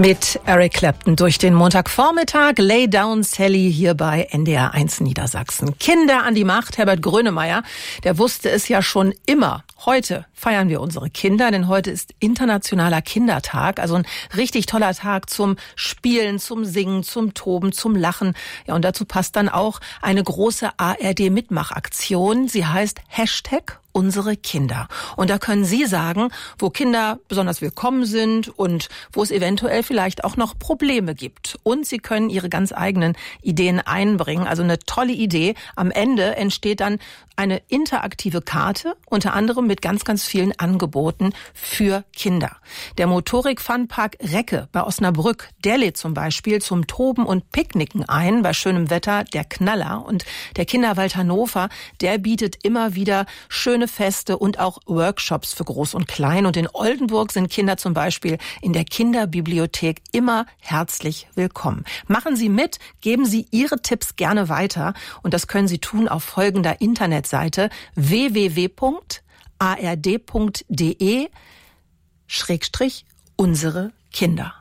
Mit Eric Clapton durch den Montagvormittag, Lay Down Sally hier bei NDR 1 Niedersachsen. Kinder an die Macht, Herbert Grönemeyer, der wusste es ja schon immer. Heute feiern wir unsere Kinder, denn heute ist Internationaler Kindertag, also ein richtig toller Tag zum Spielen, zum Singen, zum Toben, zum Lachen. Ja, und dazu passt dann auch eine große ARD-Mitmachaktion. Sie heißt #Unsere Kinder. Und da können Sie sagen, wo Kinder besonders willkommen sind und wo es eventuell vielleicht auch noch Probleme gibt. Und Sie können Ihre ganz eigenen Ideen einbringen. Also eine tolle Idee. Am Ende entsteht dann eine interaktive Karte, unter anderem mit ganz, ganz vielen Angeboten für Kinder. Der Motorik-Funpark Recke bei Osnabrück, der lädt zum Beispiel zum Toben und Picknicken ein, bei schönem Wetter der Knaller. Und der Kinderwald Hannover, der bietet immer wieder schöne Feste und auch Workshops für Groß und Klein. Und in Oldenburg sind Kinder zum Beispiel in der Kinderbibliothek immer herzlich willkommen. Machen Sie mit, geben Sie Ihre Tipps gerne weiter. Und das können Sie tun auf folgender Internetseite www.ard.de/unsere Kinder.